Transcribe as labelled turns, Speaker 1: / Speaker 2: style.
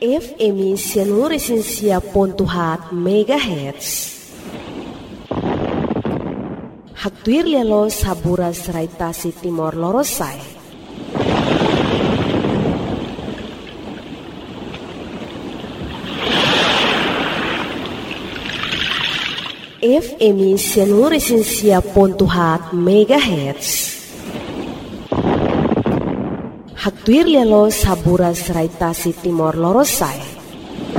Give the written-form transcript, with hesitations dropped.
Speaker 1: FM 105.4 MHz. Hagtuir lelo saburas raitasi Timor Lorosai. FM 105.4 MHz. Hagtuir lelo saburas raitasi Timor Lorosai.